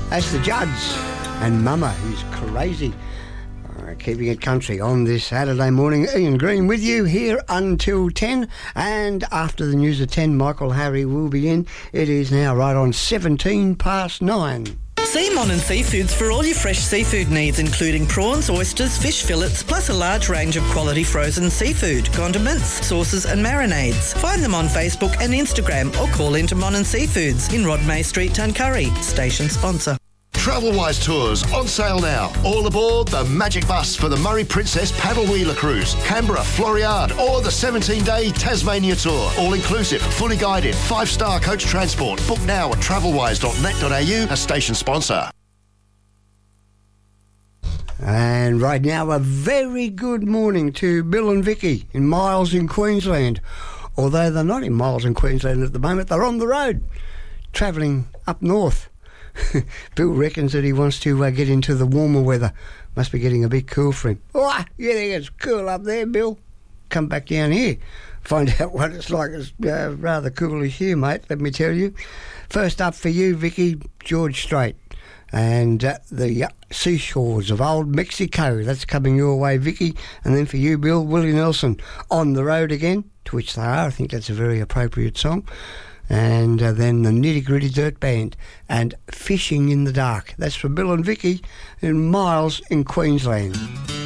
That's the Judds and Mama Is Crazy. Keeping it country on this Saturday morning. Ian Green with you here until 10, and after the news at 10, Michael Harry will be in. It is now right on 17 past 9. See Mon and Seafoods for all your fresh seafood needs, including prawns, oysters, fish fillets, plus a large range of quality frozen seafood, condiments, sauces and marinades. Find them on Facebook and Instagram or call into Mon and Seafoods in Rodmay Street, Tuncurry. Station sponsor. Travelwise Tours on sale now. All aboard the Magic Bus for the Murray Princess Paddle Wheeler Cruise, Canberra, Floriade, or the 17-day Tasmania Tour. All inclusive, fully guided, 5-star coach transport. Book now at travelwise.net.au, a station sponsor. And right now, a very good morning to Bill and Vicky in Miles in Queensland. Although they're not in Miles in Queensland at the moment, they're on the road, travelling up north. Bill reckons that he wants to get into the warmer weather. Must be getting a bit cool for him. Oh, you think it's cool up there, Bill? Come back down here. Find out what it's like. It's rather coolish here, mate, let me tell you. First up for you, Vicky, George Strait. And the seashores of old Mexico. That's coming your way, Vicky. And then for you, Bill, Willie Nelson, On the Road Again, to which they are. I think that's a very appropriate song. And then the Nitty Gritty Dirt Band and Fishing in the Dark. That's for Bill and Vicky in Miles in Queensland.